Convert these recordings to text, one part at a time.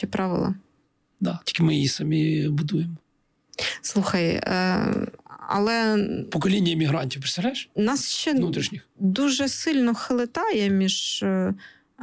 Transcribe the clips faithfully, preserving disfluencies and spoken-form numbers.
правила. Да, тільки ми її самі будуємо. Слухай, е, але... Покоління іммігрантів, представляєш? Нас ще внутрішніх. Дуже сильно хилитає між е,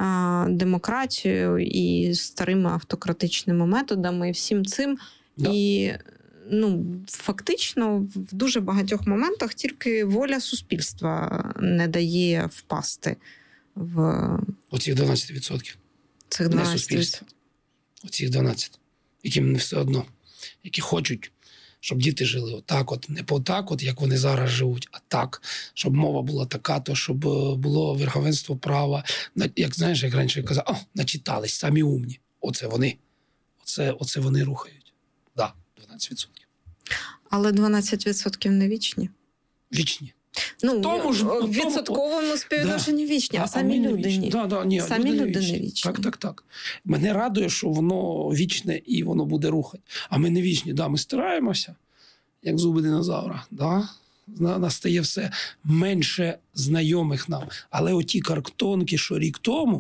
демократією і старими автократичними методами і всім цим. Да. І ну, фактично в дуже багатьох моментах тільки воля суспільства не дає впасти в... Оці дванадцять відсотків. Цих дванадцять не суспільство. Оці дванадцять. Яким не все одно. Які хочуть, щоб діти жили отак от. Не по так от, як вони зараз живуть, а так. Щоб мова була така, то щоб було верховенство права. Як, знаєш, як раніше казав, о, начитались, самі умні. Оце вони. Оце, оце вони рухають. Так, да, дванадцять відсотків. Але дванадцять відсотків не вічні. Вічні. Ну, тому ж, в відсотковому співвідношенні да. вічні, а, а самі а люди ні. Да, да, ні. Самі люди, люди вічні. не вічні. Так, так, так. Мене радує, що воно вічне і воно буде рухати. А ми не вічні. Да, ми стараємося, як зуби динозавра. Да? Настає все менше знайомих нам. Але оті картонки, що рік тому,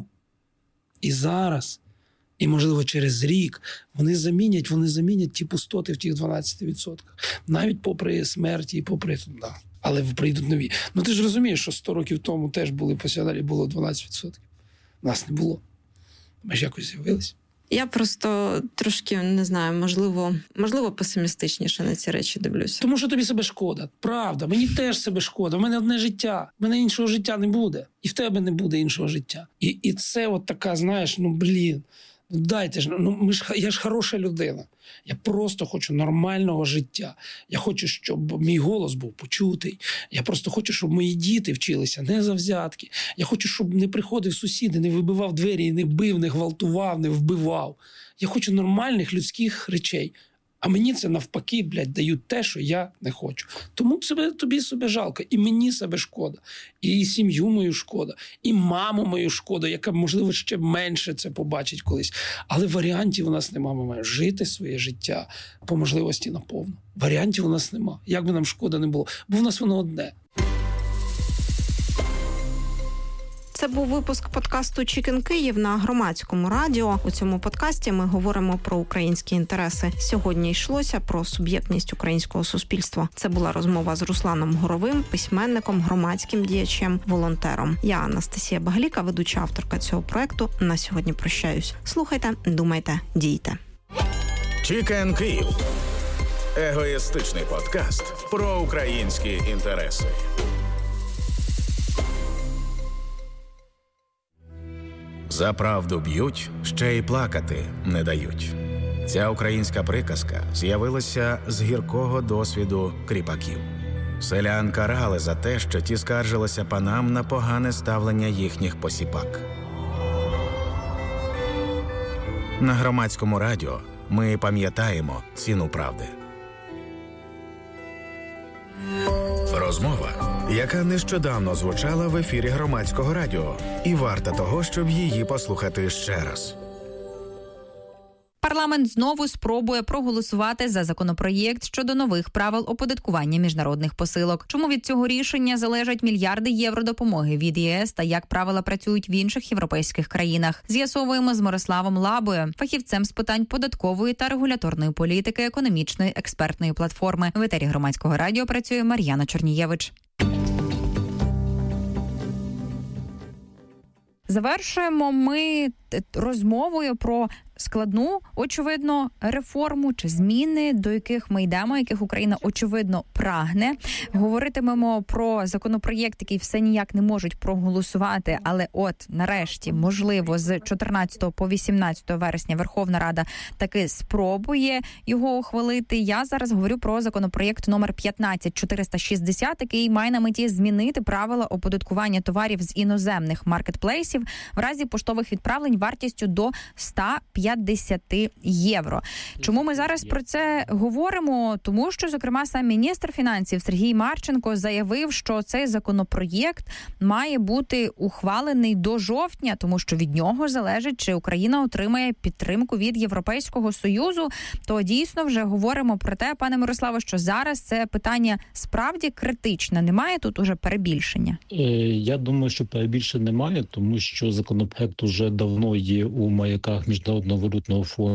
і зараз, і, можливо, через рік, вони замінять, вони замінять ті пустоти в тих дванадцяти відсотках. Навіть попри смерті і попри... Да. Але прийдуть нові. Ну ти ж розумієш, що сто років тому теж були пасіонарі, було дванадцять відсотків. Нас не було. Ми ж якось з'явились. Я просто трошки, не знаю, можливо, можливо песимістичніше на ці речі дивлюся. Тому що тобі себе шкода. Правда, мені теж себе шкода. У мене одне життя. У мене іншого життя не буде. І в тебе не буде іншого життя. І, і це от така, знаєш, ну, блін, ну дайте ж, ну ми ж, я ж хороша людина. Я просто хочу нормального життя. Я хочу, щоб мій голос був почутий. Я просто хочу, щоб мої діти вчилися не за взятки. Я хочу, щоб не приходив сусіди, не вибивав двері, не бив, не гвалтував, не вбивав. Я хочу нормальних людських речей. А мені це навпаки, блядь, дають те, що я не хочу. Тому себе, тобі себе жалко. І мені себе шкода. І сім'ю мою шкода. І маму мою шкода, яка, можливо, ще менше це побачить колись. Але варіантів у нас нема. Ми маємо жити своє життя по можливості наповну. Варіантів у нас нема. Як би нам шкода не було. Бо в нас воно одне. Це був випуск подкасту «Чікен Київ» на Громадському радіо. У цьому подкасті ми говоримо про українські інтереси. Сьогодні йшлося про суб'єктність українського суспільства. Це була розмова з Русланом Горовим, письменником, громадським діячем, волонтером. Я Анастасія Багаліка, ведуча авторка цього проекту. На сьогодні прощаюсь. Слухайте, думайте, дійте. «Чікен Київ» – егоїстичний подкаст про українські інтереси. За правду б'ють, ще й плакати не дають. Ця українська приказка з'явилася з гіркого досвіду кріпаків. Селян карали за те, що ті скаржилися панам на погане ставлення їхніх посіпак. На Громадському радіо ми пам'ятаємо ціну правди. Розмова, яка нещодавно звучала в ефірі Громадського радіо, і варта того, щоб її послухати ще раз. Парламент знову спробує проголосувати за законопроєкт щодо нових правил оподаткування міжнародних посилок. Чому від цього рішення залежать мільярди євро допомоги від ЄС та як правила працюють в інших європейських країнах? З'ясовуємо з Мирославом Лабою, фахівцем з питань податкової та регуляторної політики економічної експертної платформи. В етері Громадського радіо працює Мар'яна Чорнієвич. Завершуємо ми розмовою про складну, очевидно, реформу чи зміни, до яких ми йдемо, яких Україна, очевидно, прагне. Говоритимемо про законопроєкт, який все ніяк не можуть проголосувати, але от, нарешті, можливо, з чотирнадцятого по вісімнадцяте вересня Верховна Рада таки спробує його ухвалити. Я зараз говорю про законопроєкт номер п'ятнадцять чотириста шістдесят, який має на меті змінити правила оподаткування товарів з іноземних маркетплейсів в разі поштових відправлень вартістю до сто п'ятдесят євро. Чому ми зараз про це говоримо? Тому що, зокрема, сам міністр фінансів Сергій Марченко заявив, що цей законопроєкт має бути ухвалений до жовтня, тому що від нього залежить, чи Україна отримає підтримку від Європейського Союзу. То дійсно вже говоримо про те, пане Мирославе, що зараз це питання справді критичне. Немає тут уже перебільшення? Я думаю, що перебільшення немає, тому що законопроект уже давно є у маяках Міжнародного валютного фонду